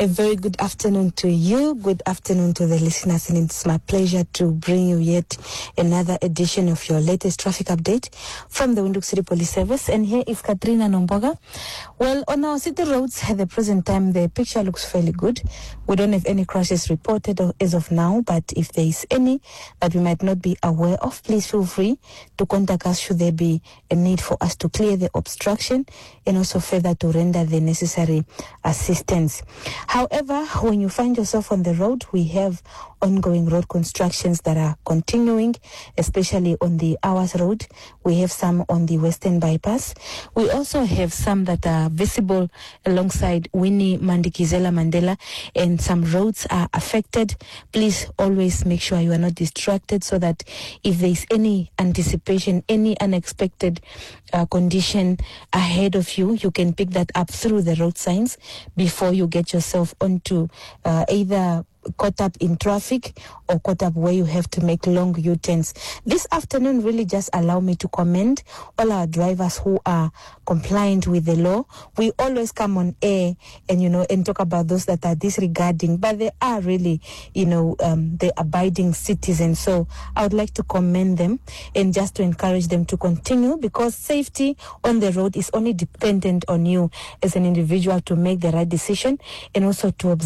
A very good afternoon to you. Good afternoon to the listeners. And it's my pleasure to bring you yet another edition of your latest traffic update from the Windhoek City Police Service. And here is Katrina Nomboga. Well, on our city roads at the present time, the picture looks fairly good. We don't have any crashes reported as of now, but if there is any that we might not be aware of, please feel free to contact us should there be a need for us to clear the obstruction and also further to render the necessary assistance. However, when you find yourself on the road, we have ongoing road constructions that are continuing, especially on the Awas Road. We have some on the Western Bypass. We also have some that are visible alongside Winnie Mandikizela Mandela, and some roads are affected. Please always make sure you are not distracted so that if there is any anticipation, any unexpected condition ahead of you, you can pick that up through the road signs before you get yourself onto either caught up in traffic or caught up where you have to make long U-turns. This afternoon really just allow me to commend all our drivers who are compliant with the law. We always come on air and talk about those that are disregarding, but they are really, the abiding citizens. So I would like to commend them and just to encourage them to continue, because safety on the road is only dependent on you as an individual to make the right decision and also to observe